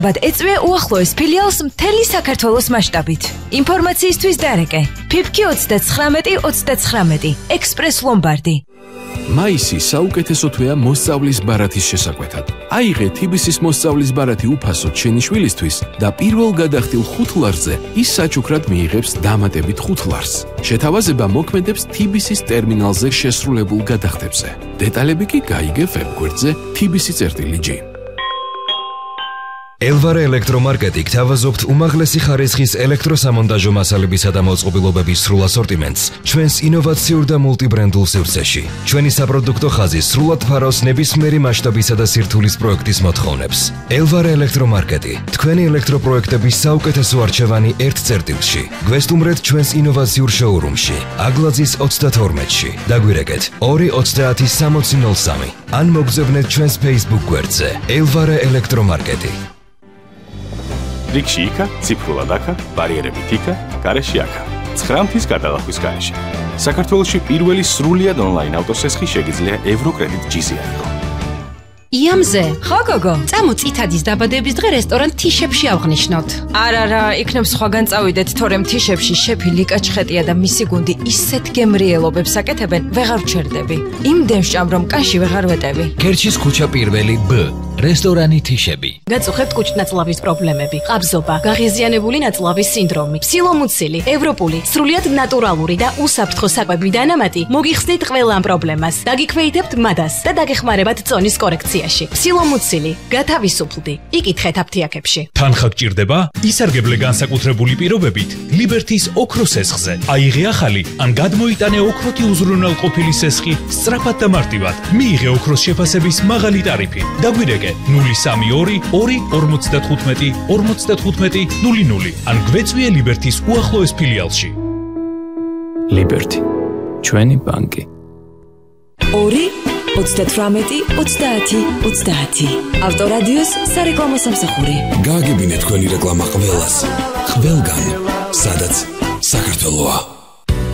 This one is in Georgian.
ბად ეწვია უახლოეს ფილიალს მთელი საქართველოს მასშტაბით. ინფორმაციისთვის დარეკე. ფიფკი 39-39 ექსპრეს ლომბარდი. მაისი საუკეთესო თვეა მოსწავლის ბარათის შესაკვეთად. აიღე TBC-ის მოსწავლის ბარათი უფასოდ შენი შვილისთვის და პირველ გადახდილ 5 ლარზე ის საჩუქრად მიიღებს დამატებით 5 ლარს. შეთავაზება მოქმედებს TBC-ის ტერმინალზე შესრულებულ გადახდებზე. დეტალები კი გაიგე ვებგვერდზე tbc.g. Elvare ელექტრომარკეტი გთავაზობთ უმაღლესი ხარისხის ელექტროსამონტაჟო მასალებისა და მოწყობილობების სრულ ასორტიმენტს ჩვენს ინოვაციურ და მულტიბრენდულ სივრცეში. ჩვენი საპროდუქტო ხაზი სრულად ფარავს ნებისმიერი მასშტაბისა და სირთულის პროექტის მოთხოვნებს. Elvare ელექტრომარკეტი თქვენი ელექტროპროექტების საუკეთესო არჩევანი ერთ წერტილში. გვესტუმრეთ ჩვენს ინოვაციურ შოურუმში, აგლაძის 32-ში. დაგვირეკეთ 2-30-60-03 ან მოგზავნეთ ჩვენს Facebook გვერდზე Elvare ელექტრომარკეტი. რიგში იქა, ციფრულად აქა, ბარიერებით იქა, გარეშე აქა. 9 მთის გადალახვის გარეშე. საქართველოში პირველი სრულიად ონლაინ ავტოსესხი შეგიძლია ევროკრედიტ G-ზე აიღო. იამზე, ხო გოგო? წამო წითადის დაბადების დღე რესტორან თიშებში ავღნიშნოთ. არა, იქნებ სხვაგან წავიდეთ, თორემ თიშებში შეფი ლიკა ჩხეტია და მისი გუნდი ისეთ გემრიელობებს აკეთებენ, ვეღარ ვჩერდები. იმდენ ვჭამ, რომ კაში ვეღარ ვეტევი. კერჩის ქუჩა პირველი B. რესტორანი თიშები. გაწუხებთ კუჭნაწლავის პრობლემები, ყაბზობა, გაღიზიანებული ნაწლავის სინდრომი, ფსილომუცილი, ევროპული, სრულიად ნატურალური და უსაფრთხო საკვები დანამატი მოგიხსნით ყველა ამ პრობლემას. დაგიქვეითებთ მადას და დაგეხმარებათ წონის კორექციაში. ფსილომუცილი, გათავისუფლდი. იკითხეთ აფთიაქებში. თანხა გჭირდება? ისარგებლე განსაკუთრებული პირობებით ლიბერთის ოქროს სესხზე. აიღე ახალი ან გადმოიტანე ოქროთი უზრუნველყოფილი სესხი სწრაფად და მარტივად. მიიღე ოქროს შეფასების მაღალი ტარიფი. დაგვირეკე 032-255-55-00 ან გვეწვიე ლიბერთის უახლოეს ფილიალში. ლიბერთი, ჩვენი ბანკი. 2-38-30-30 ავტორადიოს სარეკლამო სამსახური. გააგებინეთ თქვენი რეკლამა ყველას, ყველგან, სადაც საქართველოა.